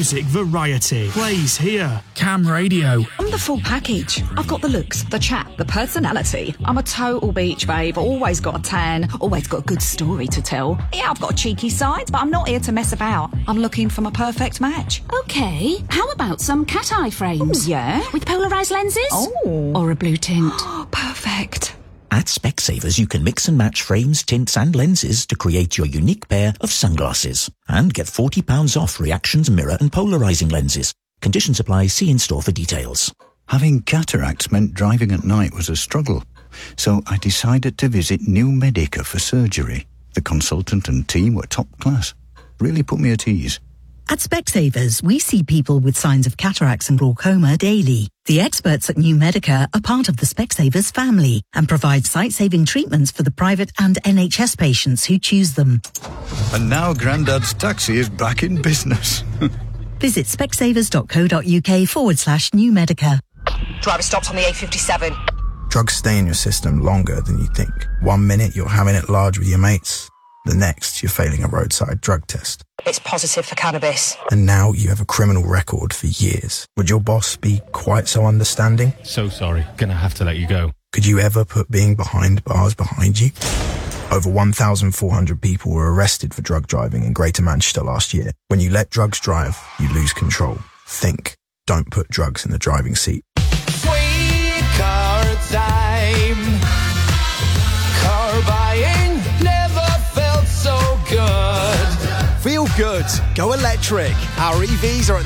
music variety plays here. Cam Radio. I'm the full package. I've got the looks, the chat, the personality. I'm a total beach babe, always got a tan, always got a good story to tell. Yeah, I've got a cheeky side, but I'm not here to mess about. I'm looking for my perfect match. Okay, how about some cat-eye frames? Ooh, yeah? With polarised lenses? Oh. Or a blue tint? Perfect. At Specsavers, you can mix and match frames, tints and lenses to create your unique pair of sunglasses. And get £40 off reactions, mirror and polarising lenses. Conditions apply. See in-store for details. Having cataracts meant driving at night was a struggle. So I decided to visit New Medica for surgery. The consultant and team were top class. Really put me at ease. At Specsavers, we see people with signs of cataracts and glaucoma daily. The experts at New Medica are part of the Specsavers family and provide sight-saving treatments for the private and NHS patients who choose them. And now Grandad's taxi is back in business. Visit specsavers.co.uk/New Medica. Driver stopped on the A57. Drugs stay in your system longer than you think. 1 minute you're having it large with your mates. The next, you're failing a roadside drug test. It's positive for cannabis. And now you have a criminal record for years. Would your boss be quite so understanding? So sorry, gonna have to let you go. Could you ever put being behind bars behind you? Over 1,400 people were arrested for drug driving in Greater Manchester last year. When you let drugs drive, you lose control. Think. Don't put drugs in the driving seat. Sweet car time. Car buying never felt so good. Feel good. Go electric. Our EVs are at